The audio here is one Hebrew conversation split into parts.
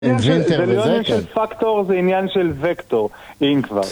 זה לא עניין של פקטור, זה עניין של וקטור, אם כבר.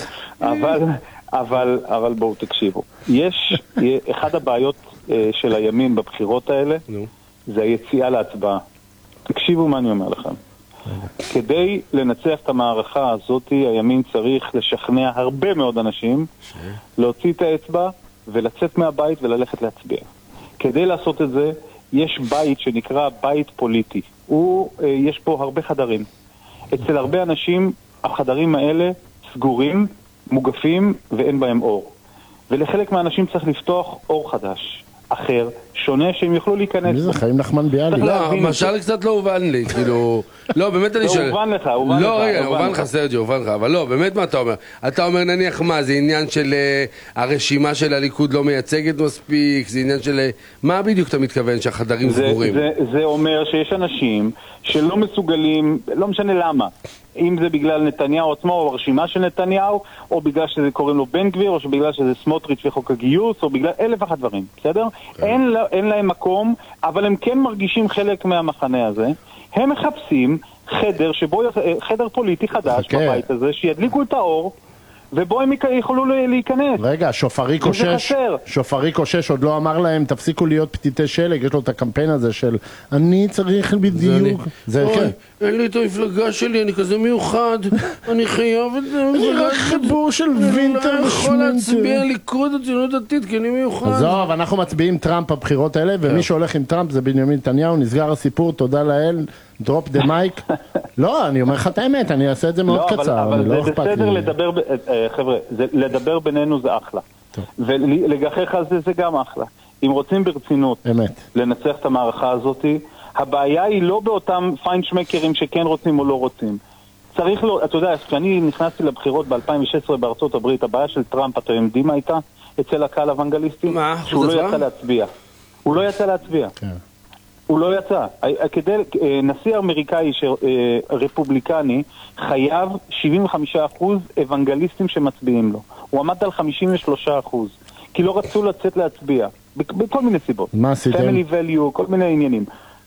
אבל בואו תקשיבו. יש אחד הבעיות של הימין בבחירות האלה, זה היציאה להצבעה. תקשיבו מה אני אומר לכם. כדי לנצח את המערכה הזאת, הימין צריך לשכנע הרבה מאוד אנשים, להוציא את האצבע ולצאת מהבית וללכת להצביע. כדי לעשות את זה, יש בית שנקרא בית פוליטי. יש פה הרבה חדרים. אצל הרבה אנשים, החדרים האלה סגורים, מוגפים ואין בהם אור. ולחלק מהאנשים צריך לפתוח אור חדש, אחר, שונה, שהם יוכלו להיכנס. מי זה? חיים נחמן ביאלי. לא, משל קצת לא הובן לי, כאילו... לא, באמת אני שואל. לא, הובן לך. לא, רגע, הובן לך, סרג'י, הובן לך. אבל לא, באמת מה אתה אומר? אתה אומר, נניח מה, זה עניין של הרשימה של הליכוד לא מייצגת מספיק, זה עניין של... מה בדיוק אתה מתכוון שהחדרים סגורים? זה אומר שיש אנשים שלא מסוגלים, לא משנה למה. אם זה בגלל נתניהו עצמו או הרשימה של נתניהו, או בגלל שזה קוראים לו בן גביר, או בגלל שזה סמוטריץ' וחוק הגיוס, או בגלל אלף ואחת דברים, בסדר? אין להם מקום, אבל הם כן מרגישים חלק מהמחנה הזה. הם מחפשים חדר פוליטי חדש בבית הזה, שידליקו את האור, ובו הם יכולו להיכנס. רגע, שופרי קושש עוד לא אמר להם, תפסיקו להיות פתיתי שלג, יש לו את הקמפיין הזה של אני צריך בדיוק. אין לי את המפלגה שלי, אני כזה מיוחד, אני חייב את זה. אני רק חיבור של וינטר אני יכול להצביע ליכוד הציונות דתית, כי אני מיוחד. עזוב, אנחנו מצביעים טראמפ בבחירות האלה, ומי שהולך עם טראמפ זה בנימין נתניהו, נסגר הסיפור, תודה לאל. דרופ דה מייק. לא, אני אומר לך את האמת, אני אעשה את זה מאוד קצר. אבל זה בסדר לדבר, חבר'ה, לדבר בינינו זה אחלה. ולגחך על זה גם אחלה. אם רוצים ברצינות לנצח את המערכה הזאת, הבעיה היא לא באותם פיינשמקרים שכן רוצים או לא רוצים. צריך לו, אתה יודע, כשאני נכנסתי לבחירות ב-2016 בארצות הברית, הבעיה של טראמפ, אתה יודעים מה הייתה? אצל הקהל אוונגליסטי? שהוא לא יצא להצביע. הוא לא יצא להצביע. הוא לא יצא. נשיא אמריקאי רפובליקני חייב 75% אוונגליסטים שמצביעים לו. הוא עמד על 53%. כי לא רצו לצאת להצביע. בכל מיני סיבות. מה עשיתם? family value, כל מיני עניינים.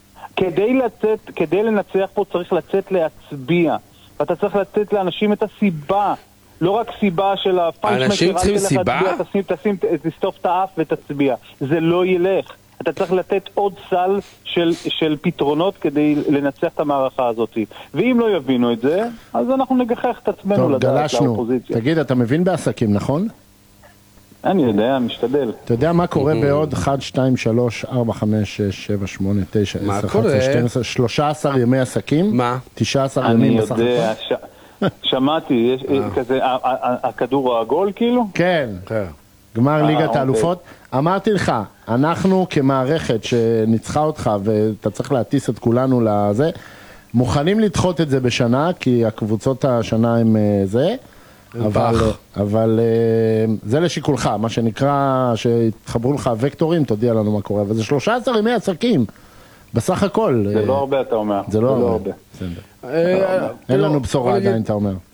כדי לנצח פה צריך לצאת להצביע. ואתה צריך לתת לאנשים את הסיבה. לא רק סיבה של הפיינשמקר. אנשים צריכים סיבה? תסתוף את האף ותצביע. זה לא ילך. אתה צריך לתת עוד סל של פתרונות כדי לנצח את המערכה הזאת. ואם לא יבינו את זה, אז אנחנו נגחך את עצמנו לדעת לאופוזיציה. תגיד, אתה מבין בעסקים, נכון? אני יודע, משתדל. אתה יודע מה קורה בעוד 1, 2, 3, 4, 5, 6, 7, 8, 9, 10, 11, 12, 13 ימי עסקים? מה? 19 ימים בסך הכל? אני יודע, שמעתי, כזה, הכדור העגול כאילו? כן. גמר ליגת האלופות. אמרתי לך, אנחנו כמערכת שניצחה אותך ואתה צריך להטיס את כולנו לזה, מוכנים לדחות את זה בשנה, כי הקבוצות השנה הם זה, אבל זה לשיקולך, מה שנקרא, שהתחברו לך וקטורים, תודיע לנו מה קורה, וזה 13 ימי עסקים, בסך הכל. זה לא הרבה, אתה אומר. זה לא הרבה. אין לנו בשורה עדיין, אתה אומר.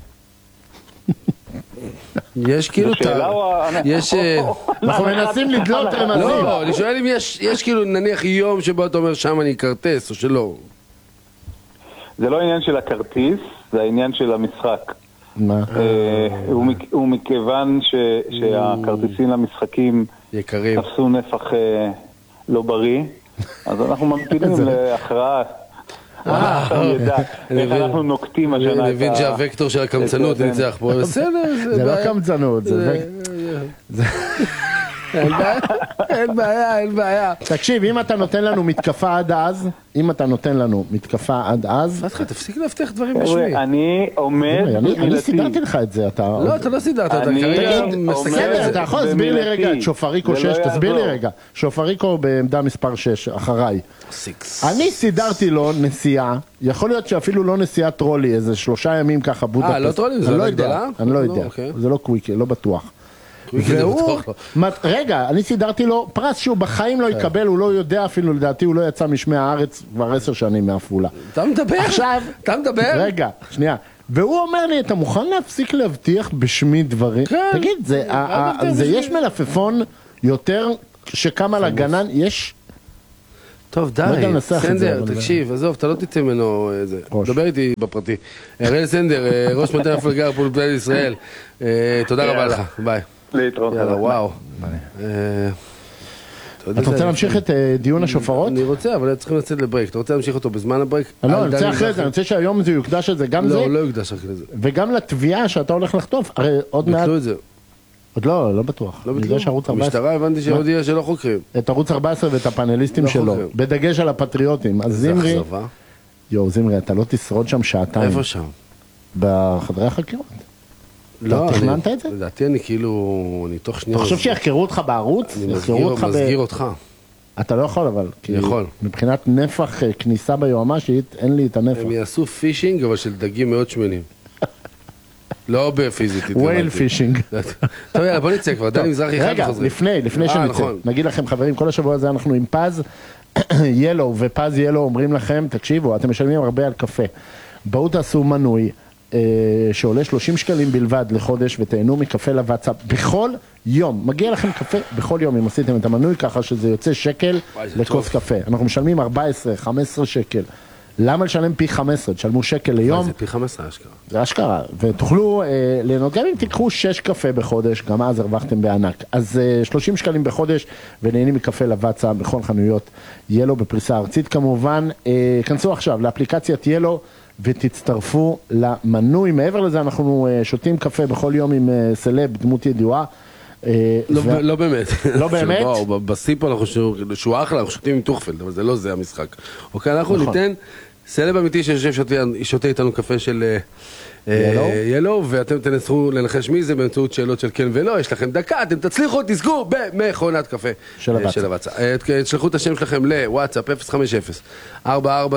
יש כאילו אנחנו מנסים לדלות רמזים. לא, אני שואל אם יש כאילו נניח יום שבו אתה אומר שם אני קרטס או שלא. זה לא העניין של הכרטיס, זה העניין של המשחק. הוא מכיוון שהכרטיסים למשחקים יקרים תפסו נפח לא בריא, אז אנחנו ממתינים להכרעה. איך אנחנו נוקטים השנה. אני מבין שהווקטור של הקמצנות ניצח פה. בסדר, זה לא קמצנות, אין בעיה. תקשיב, אם אתה נותן לנו מתקפה עד אז, תפסיק להבטיח דברים בשמי. אני עומד אני סידרתי לך את זה. לא, אתה לא סידרת, אתה כרגע מסתכל. אתה יכול להסביר לי רגע את שופריקו 6, תסביר לי רגע. שופריקו בעמדה מספר 6, אחריי. אני סידרתי לו נסיעה, יכול להיות שאפילו לא נסיעה טרולי, איזה 3 ימים ככה בודפסט. לא טרולי, זה לא גדולה? אני לא יודע, זה לא קוויקי, לא בטוח. רגע, אני סידרתי לו פרס שהוא בחיים לא יקבל, הוא לא יודע אפילו, לדעתי הוא לא יצא משמי הארץ כבר 10 שנים מעפולה. אתה מדבר? עכשיו, אתה מדבר? רגע, שנייה. והוא אומר לי, אתה מוכן להפסיק להבטיח בשמי דברים? תגיד, יש מלפפון יותר שקם על הגנן, יש? טוב, די, סנדר, תקשיב, עזוב, אתה לא תצא ממנו איזה. דבר איתי בפרטי. אראל סנדר, ראש מטה המפלגה הפוליטית ישראל. תודה רבה לך, ביי. להתראות. יאללה, וואו. אתה רוצה להמשיך את דיון השופרות? אני רוצה, אבל צריכים לצאת לברייק. אתה רוצה להמשיך אותו בזמן הברייק? לא, אני רוצה אחרי זה, אני רוצה שהיום זה יוקדש את זה, גם זה. לא, לא יוקדש אחרי זה. וגם לתביעה שאתה הולך לחטוף, הרי עוד מעט... ביטלו את זה. עוד לא בטוח. לא ביטלו? המשטרה הבנתי שהודיעה שלא חוקרים. את ערוץ 14 ואת הפאנליסטים שלו, בדגש על הפטריוטים. אז זמרי... זמרי, אתה לא תשרוד שם שעתיים. איפה שם? בחדרי החקירות. לא, תכננת את זה? לדעתי אני כאילו, אני תוך שנייה... אתה חושב שיחקרו אותך בערוץ? אני מסגיר אותך. אתה לא יכול אבל. אני יכול. מבחינת נפח כניסה ביועמשית, אין לי את הנפח. הם יעשו פישינג, אבל של דגים מאוד שמנים. לא בפיזית. ווייל פישינג. טוב, יאללה, בוא נצא כבר. דני מזרחי אחד וחוזרים. רגע, לפני שנצא. נגיד לכם, חברים, כל השבוע הזה אנחנו עם פז ילו, ופז ילו אומרים לכם, תקשיבו, אתם משלמים הרבה על קפה. בואו תעשו מנוי. שעולה 30 שקלים בלבד לחודש ותהנו מקפה לוואטסאפ בכל יום. מגיע לכם קפה בכל יום אם עשיתם את המנוי ככה שזה יוצא שקל לכוס קפה. אנחנו משלמים 14-15 שקל. למה לשלם פי 15? תשלמו שקל ליום. זה פי 15 אשכרה. זה אשכרה. ותוכלו ליהנות, גם אם תיקחו 6 קפה בחודש, גם אז הרווחתם בענק. אז 30 שקלים בחודש ונהנים מקפה לוואטסאפ בכל חנויות ילו בפריסה ארצית כמובן. כנסו עכשיו לאפליקציית ילו ותצטרפו למנוי. מעבר לזה אנחנו שותים קפה בכל יום עם סלב, דמות ידועה. לא באמת. לא באמת? בסיפו אנחנו שהוא אחלה, אנחנו שותים עם טוחפלד, אבל זה לא זה המשחק. אוקיי, אנחנו ניתן סלב אמיתי שיושב שותה איתנו קפה של ילו, ואתם תנסו לנחש מי זה באמצעות שאלות של כן ולא. יש לכם דקה, אתם תצליחו, תסגור במכונת קפה של הוואטסאפ. תשלחו את השם שלכם לוואטסאפ 050-449998,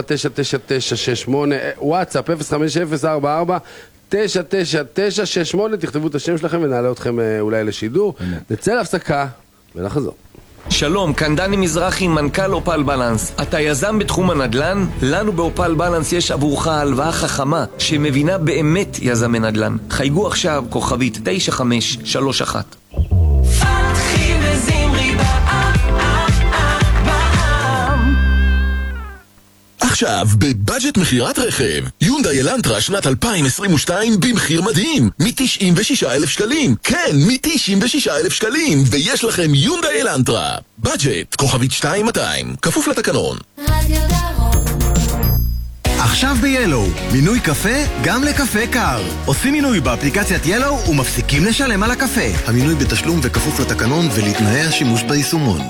וואטסאפ 050-449998, תכתבו את השם שלכם ונעלה אתכם אולי לשידור. נצא להפסקה ונחזור. שלום, כאן דני מזרחי, מנכ"ל אופל בלנס. אתה יזם בתחום הנדל"ן? לנו באופל בלנס יש עבורך הלוואה חכמה שמבינה באמת יזמי נדל"ן. חייגו עכשיו כוכבית 9531. פתחי וזמרי עכשיו, בבאג'ט מחירת רכב, יונדאי אלנטרה שנת 2022 במחיר מדהים, מ-96,000 שקלים. כן, מ-96,000 שקלים, ויש לכם יונדאי אלנטרה. באג'ט, כוכבית 2200, כפוף לתקנון. עכשיו ב-Yellow, מינוי קפה גם לקפה קר. עושים מינוי באפליקציית Yellow ומפסיקים לשלם על הקפה. המינוי בתשלום וכפוף לתקנון ולתנאי השימוש ביישומון.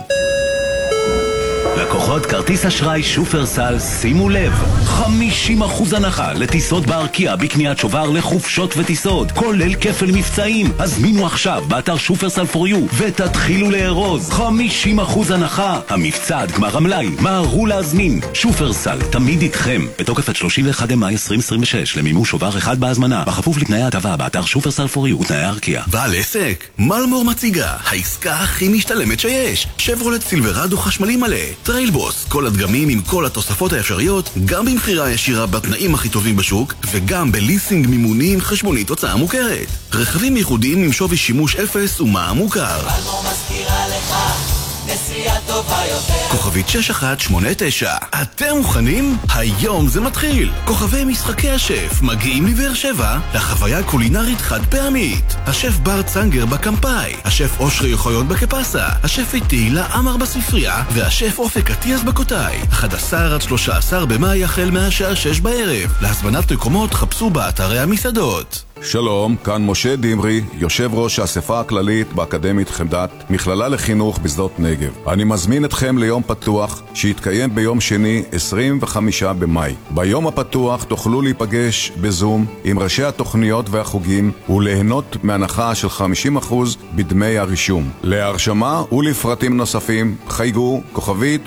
לקוחות כרטיס אשראי שופרסל, שימו לב, 50% הנחה לטיסות בארקיע בקניית שובר לחופשות וטיסות, כולל כפל מבצעים. הזמינו עכשיו באתר שופרסל for you ותתחילו לארוז. 50% הנחה. המבצע עד גמר המלאי. מהרו להזמין. שופרסל, תמיד איתכם. בתוקף עד 31 במאי 2026 למימוש שובר אחד בהזמנה, בכפוף לתנאי ההטבה באתר שופרסל for you ותנאי הארקיע. בעל עסק, מלמור מציגה, העסקה הכי משתלמת שיש. שברולט סילברדו חשמלי מלא, טריילבוס, כל הדגמים עם כל התוספות האפשריות, גם במחירה ישירה בתנאים הכי טובים בשוק, וגם בליסינג מימוני עם חשבונית הוצאה מוכרת. רכבים ייחודיים עם שווי שימוש אפס ומע"מ מוכר. מלמור מזכירה לך נסיעה טובה יותר. כוכבית 6189. אתם מוכנים? היום זה מתחיל. כוכבי משחקי השף מגיעים לבאר שבע לחוויה קולינרית חד פעמית. השף בר צנגר בקמפאי, השף אושרי יוחאיות בקפסה, השף איתי לעמר בספרייה, והשף אופק עטיאס בקוטאי. 11-13 במאי החל מהשעה 6 בערב. להזמנת מקומות חפשו באתרי המסעדות. שלום, כאן משה דמרי, יושב ראש האספה הכללית באקדמית חמדת, מכללה לחינוך בשדות נגב. אני מזמין אתכם ליום פתוח שיתקיים ביום שני 25 במאי. ביום הפתוח תוכלו להיפגש בזום עם ראשי התוכניות והחוגים וליהנות מהנחה של 50% בדמי הרישום. להרשמה ולפרטים נוספים חייגו כוכבית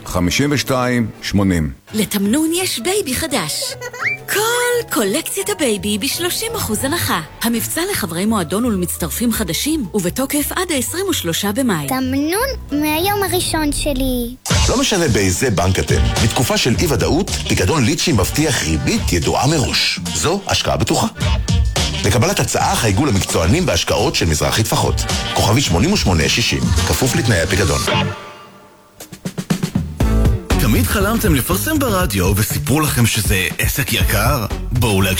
5280. לתמנון יש בייבי חדש. כל קולקציית הבייבי ב-30% הנחה. המבצע לחברי מועדון ולמצטרפים חדשים, ובתוקף עד ה-23 במאי. תמנון מהיום הראשון שלי. לא משנה באיזה בנק אתם. בתקופה של אי-ודאות, פיקדון ליצ'י מבטיח ריבית ידועה מראש. זו השקעה בטוחה. לקבלת הצעה חייגו למקצוענים בהשקעות של מזרחי טפחות. כוכבית 8860, כפוף לתנאי הפיקדון. תמיד תמיד חלמתם לפרסם ברדיו וסיפרו לכם שזה עסק יקר? בואו